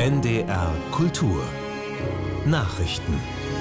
NDR Kultur Nachrichten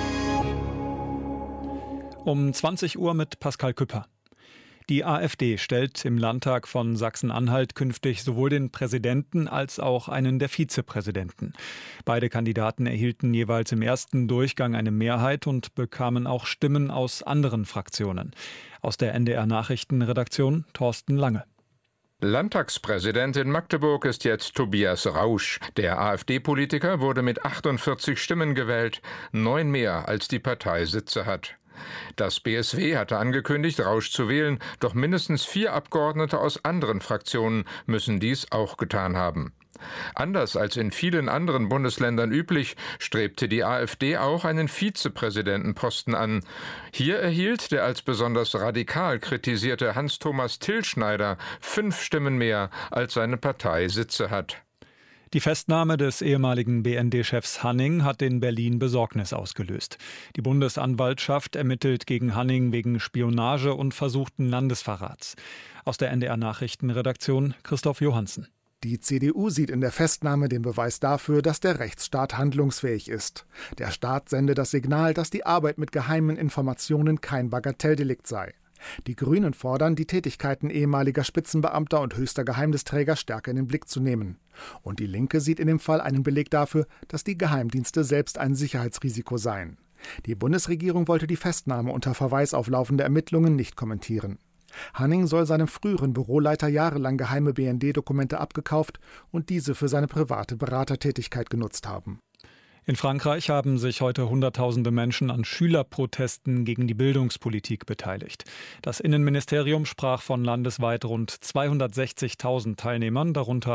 um 20 Uhr mit Pascal Küpper. Die AfD stellt im Landtag von Sachsen-Anhalt künftig sowohl den Präsidenten als auch einen der Vizepräsidenten. Beide Kandidaten erhielten jeweils im ersten Durchgang eine Mehrheit und bekamen auch Stimmen aus anderen Fraktionen. Aus der NDR Nachrichtenredaktion Thorsten Lange. Landtagspräsident in Magdeburg ist jetzt Tobias Rausch. Der AfD-Politiker wurde mit 48 Stimmen gewählt, 9 mehr als die Partei Sitze hat. Das BSW hatte angekündigt, Rausch zu wählen, doch mindestens 4 Abgeordnete aus anderen Fraktionen müssen dies auch getan haben. Anders als in vielen anderen Bundesländern üblich, strebte die AfD auch einen Vizepräsidentenposten an. Hier erhielt der als besonders radikal kritisierte Hans-Thomas Tillschneider 5 Stimmen mehr, als seine Partei Sitze hat. Die Festnahme des ehemaligen BND-Chefs Hanning hat in Berlin Besorgnis ausgelöst. Die Bundesanwaltschaft ermittelt gegen Hanning wegen Spionage und versuchten Landesverrats. Aus der NDR Nachrichtenredaktion Christoph Johansen. Die CDU sieht in der Festnahme den Beweis dafür, dass der Rechtsstaat handlungsfähig ist. Der Staat sende das Signal, dass die Arbeit mit geheimen Informationen kein Bagatelldelikt sei. Die Grünen fordern, die Tätigkeiten ehemaliger Spitzenbeamter und höchster Geheimnisträger stärker in den Blick zu nehmen. Und die Linke sieht in dem Fall einen Beleg dafür, dass die Geheimdienste selbst ein Sicherheitsrisiko seien. Die Bundesregierung wollte die Festnahme unter Verweis auf laufende Ermittlungen nicht kommentieren. Hanning soll seinem früheren Büroleiter jahrelang geheime BND-Dokumente abgekauft und diese für seine private Beratertätigkeit genutzt haben. In Frankreich haben sich heute Hunderttausende Menschen an Schülerprotesten gegen die Bildungspolitik beteiligt. Das Innenministerium sprach von landesweit rund 260.000 Teilnehmern, darunter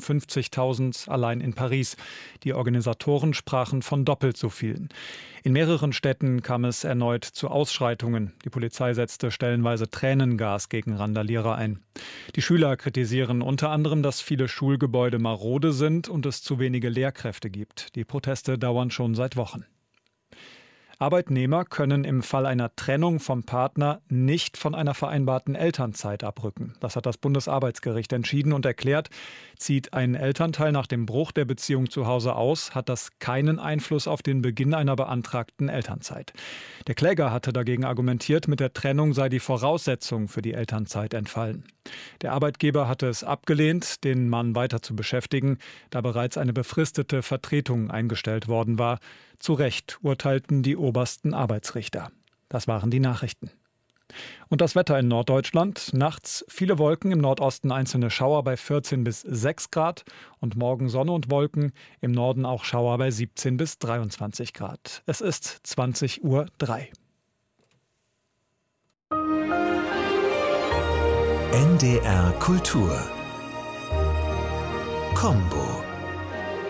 56.000 allein in Paris. Die Organisatoren sprachen von doppelt so vielen. In mehreren Städten kam es erneut zu Ausschreitungen. Die Polizei setzte stellenweise Tränengas gegen Randalierer ein. Die Schüler kritisieren unter anderem, dass viele Schulgebäude marode sind und es zu wenige Lehrkräfte gibt. Die Proteste dauern schon seit Wochen. Arbeitnehmer können im Fall einer Trennung vom Partner nicht von einer vereinbarten Elternzeit abrücken. Das hat das Bundesarbeitsgericht entschieden und erklärt, zieht ein Elternteil nach dem Bruch der Beziehung zu Hause aus, hat das keinen Einfluss auf den Beginn einer beantragten Elternzeit. Der Kläger hatte dagegen argumentiert, mit der Trennung sei die Voraussetzung für die Elternzeit entfallen. Der Arbeitgeber hatte es abgelehnt, den Mann weiter zu beschäftigen, da bereits eine befristete Vertretung eingestellt worden war. Zu Recht urteilten die obersten Arbeitsrichter. Das waren die Nachrichten. Und das Wetter in Norddeutschland. Nachts viele Wolken, im Nordosten einzelne Schauer bei 14 bis 6 Grad und morgen Sonne und Wolken, im Norden auch Schauer bei 17 bis 23 Grad. Es ist 20:03 Uhr. NDR Kultur Combo.